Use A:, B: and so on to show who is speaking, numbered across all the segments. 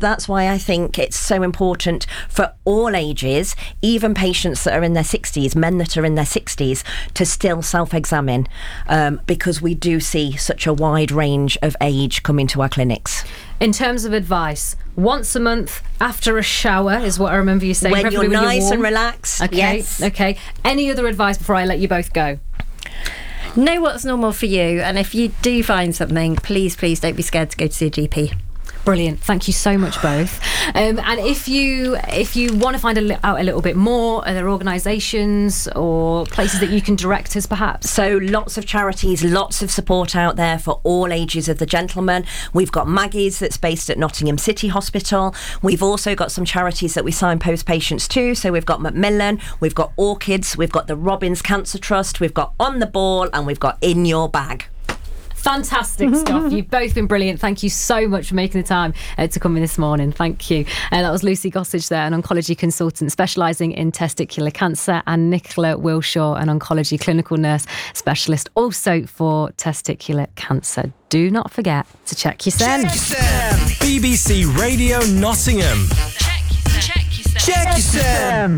A: that's why I think it's so important for all ages, even patients that are in their 60s, men that are in their 60s, to still self-examine, because we do see such a wide range of age coming to our clinics.
B: In terms of advice, once a month after a shower is what I remember you saying.
A: When you're nice and relaxed.
B: Okay,
A: yes.
B: Okay. Any other advice before I let you both go?
C: Know what's normal for you, and if you do find something, please don't be scared to go to see a GP.
B: Brilliant. Thank you so much, both. And if you want to find out a little bit more, are there organisations or places that you can direct us, perhaps?
A: So lots of charities, lots of support out there for all ages of the gentleman. We've got Maggie's that's based at Nottingham City Hospital. We've also got some charities that we signpost patients to. So we've got Macmillan, we've got Orchids, we've got the Robbins Cancer Trust, we've got On the Ball, and we've got In Your Bag.
B: Fantastic stuff. You've both been brilliant. Thank you so much for making the time to come in this morning. Thank you. That was Lucy Gossage there, an oncology consultant specialising in testicular cancer, and Nicola Wilshaw, an oncology clinical nurse specialist also for testicular cancer. Do not forget to check your SEN.
D: BBC Radio Nottingham. Check your SEN.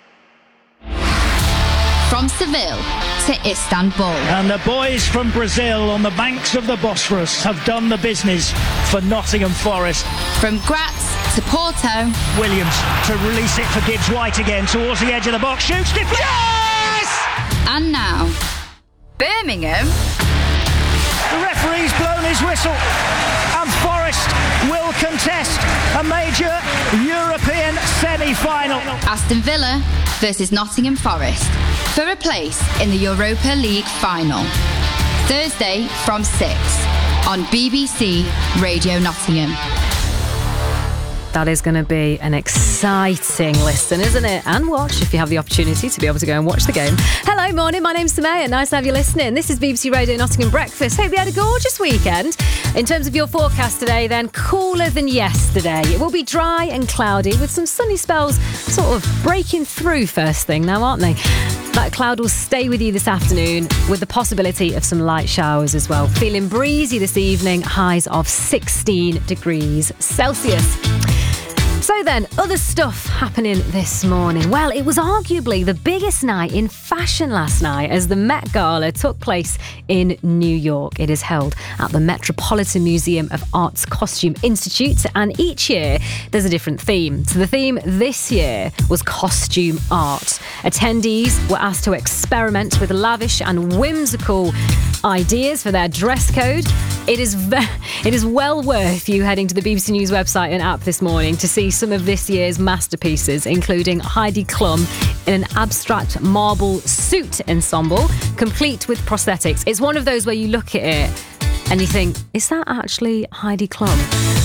E: From Seville to Istanbul.
F: And the boys from Brazil on the banks of the Bosphorus have done the business for Nottingham Forest.
E: From Graz to Porto.
F: Williams to release it for Gibbs White again towards the edge of the box. Shoots, deflects! Yes!
E: And now, Birmingham.
F: The referee's blown his whistle, and Forest will contest a major European semi-final.
E: Aston Villa versus Nottingham Forest for a place in the Europa League final. Thursday from 6 on BBC Radio Nottingham.
B: That is going to be an exciting listen, isn't it? And watch, if you have the opportunity to be able to go and watch the game. Hello, morning. My name's Samaya. Nice to have you listening. This is BBC Radio Nottingham Breakfast. Hope you had a gorgeous weekend. In terms of your forecast today, then, cooler than yesterday. It will be dry and cloudy with some sunny spells sort of breaking through first thing now, aren't they? That cloud will stay with you this afternoon with the possibility of some light showers as well. Feeling breezy this evening, highs of 16 degrees Celsius. So then, other stuff happening this morning. Well, it was arguably the biggest night in fashion last night as the Met Gala took place in New York. It is held at the Metropolitan Museum of Art's Costume Institute, and each year there's a different theme. So the theme this year was costume art. Attendees were asked to experiment with lavish and whimsical ideas for their dress code. It is well worth you heading to the BBC News website and app this morning to see some of this year's masterpieces, including Heidi Klum in an abstract marble suit ensemble, complete with prosthetics. It's one of those where you look at it and you think, is that actually Heidi Klum?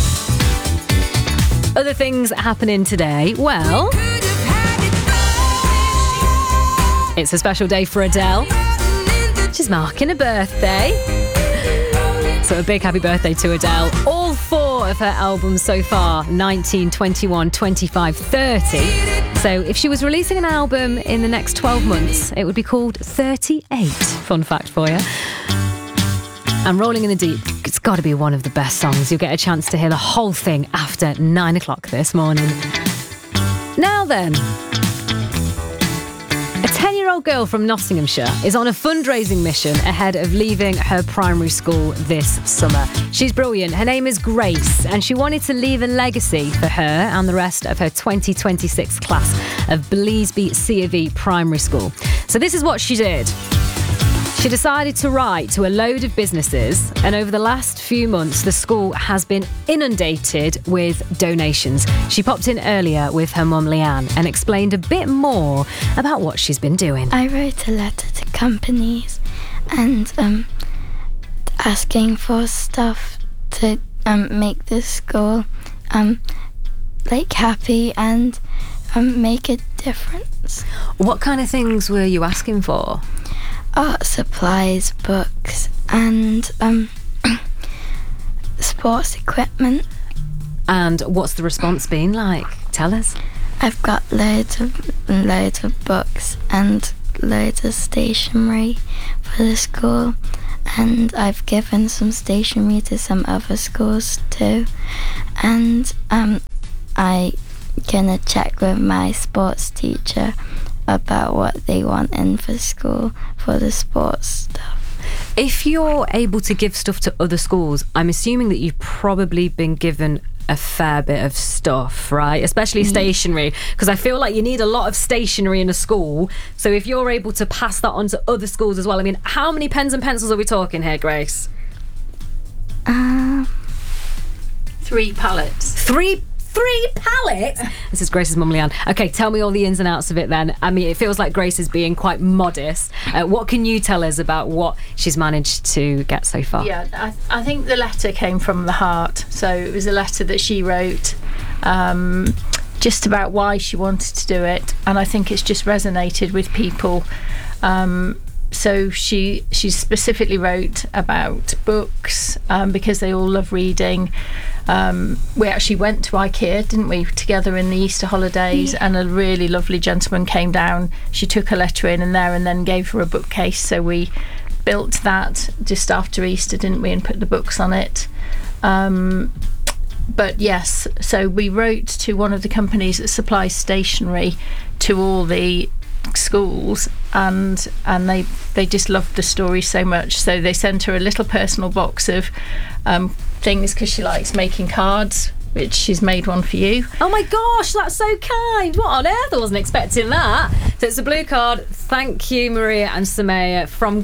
B: Other things happening today, well, it's a special day for Adele. She's marking a birthday. So a big happy birthday to Adele. All 4 of her albums so far, 19, 21, 25, 30. So if she was releasing an album in the next 12 months, it would be called 38. Fun fact for you. And Rolling in the Deep, it's got to be one of the best songs. You'll get a chance to hear the whole thing after 9 o'clock this morning. Now then, a 10-year-old girl from Nottinghamshire is on a fundraising mission ahead of leaving her primary school this summer. She's brilliant. Her name is Grace, and she wanted to leave a legacy for her and the rest of her 2026 class of Bleasby C of E Primary School. So this is what she did. She decided to write to a load of businesses, and over the last few months, the school has been inundated with donations. She popped in earlier with her mum, Leanne, and explained a bit more about what she's been doing.
G: I wrote a letter to companies and asking for stuff to make the school happy and make a difference.
B: What kind of things were you asking for?
G: Art supplies, books, and sports equipment.
B: And what's the response been like? Tell us.
G: I've got loads of books and loads of stationery for the school, and I've given some stationery to some other schools too, and I gonna check with my sports teacher about what they want in for school for the sports stuff.
B: If you're able to give stuff to other schools, I'm assuming that you've probably been given a fair bit of stuff, right? Especially stationery, because I feel like you need a lot of stationery in a school. So if you're able to pass that on to other schools as well, I mean, how many pens and pencils are we talking here, Grace?
C: 3 pallets.
B: Three pallets? This is Grace's mum, Leanne. Okay, tell me all the ins and outs of it then. I mean, it feels like Grace is being quite modest. What can you tell us about what she's managed to get so far?
H: Yeah, I think the letter came from the heart. So it was a letter that she wrote just about why she wanted to do it. And I think it's just resonated with people. So she specifically wrote about books because they all love reading. We actually went to IKEA, didn't we, together in the Easter holidays, and a really lovely gentleman came down. She took a letter in and then gave her a bookcase. So we built that just after Easter, didn't we, and put the books on it. But yes, so we wrote to one of the companies that supplies stationery to all the schools, and they just loved the story so much, so they sent her a little personal box of things, because she likes making cards, which she's made one for you.
B: Oh my gosh, that's so kind. What on earth? I wasn't expecting that. So it's a blue card. Thank you, Maria and Samaya, from